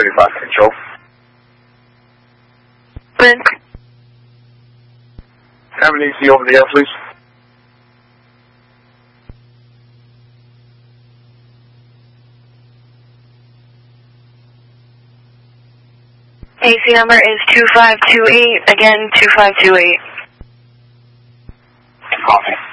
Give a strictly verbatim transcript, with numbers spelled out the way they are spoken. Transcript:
thirty-five control. Link. Have an E C over the air, please. A C number is two five two eight, again two five two eight. Copy.